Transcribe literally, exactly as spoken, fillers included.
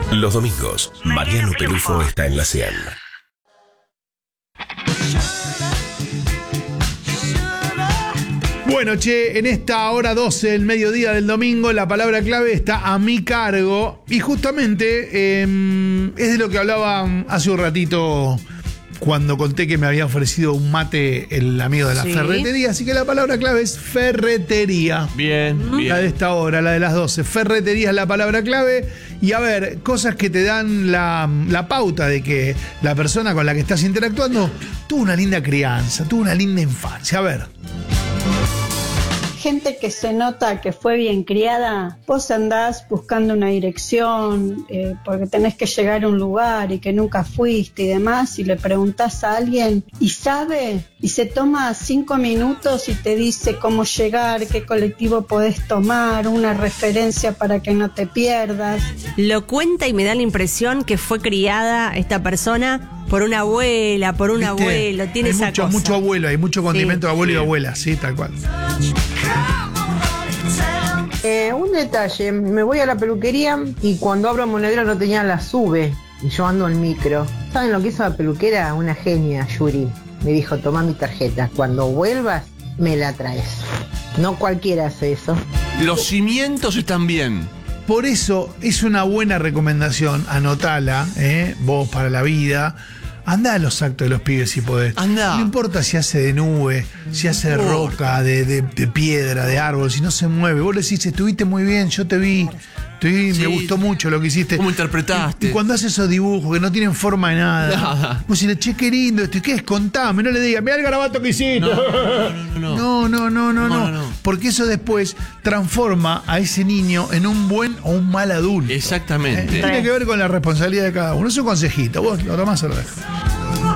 Los domingos, Mariano Pelufo está en la cien. Bueno, che, en esta hora doce del mediodía del domingo, la palabra clave está a mi cargo. Y justamente eh, es de lo que hablaba hace un ratito cuando conté que me había ofrecido un mate el amigo de la Sí. ferretería. Así que la palabra clave es ferretería. Bien, bien. La de esta hora, la de las doce. Ferretería es la palabra clave. Y a ver, cosas que te dan la, la pauta de que la persona con la que estás interactuando tuvo una linda crianza, tuvo una linda infancia. A ver. Gente que se nota que fue bien criada, vos andás buscando una dirección eh, porque tenés que llegar a un lugar y que nunca fuiste y demás, y le preguntás a alguien y sabe, y se toma cinco minutos y te dice cómo llegar, qué colectivo podés tomar, una referencia para que no te pierdas. Lo cuenta y me da la impresión que fue criada esta persona por una abuela, por un ¿Viste? abuelo, tiene hay esa mucho, cosa. mucho abuelo, hay mucho condimento Sí. de abuelo Sí. y abuela, sí, tal cual. Eh, un detalle, me voy a la peluquería y cuando abro monedero no tenía la sube y yo ando en micro. ¿Saben lo que hizo la peluquera? Una genia, Yuri. Me dijo, toma mi tarjeta, cuando vuelvas me la traes. No cualquiera hace eso. Los cimientos están bien. Por eso es una buena recomendación, anotala, ¿eh? Vos para la vida. Andá a los actos de los pibes si podés. Andá. No importa si hace de nube, si hace de roca, de, de, de piedra, de árbol, si no se mueve. Vos le decís, estuviste muy bien, yo te vi. Te vi, Sí. me gustó mucho lo que hiciste. ¿Cómo interpretaste? Y, y cuando haces esos dibujos que no tienen forma de nada, Nada. vos si le che, qué lindo esto, ¿y qué es? Contame, no le digas, mirá el garabato que hiciste. No, no, no. No, no, no, no, No, no. no, no. Porque eso después transforma a ese niño en un buen o un mal adulto. Exactamente. Eh, Tiene que ver con la responsabilidad de cada uno. Es un consejito. Vos lo tomás o lo dejas.